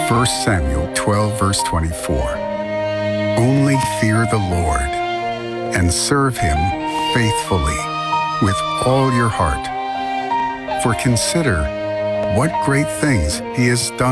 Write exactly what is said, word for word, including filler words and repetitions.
First Samuel twelve, verse twenty-four. Only fear the Lord and serve him faithfully with all your heart. For consider what great things he has done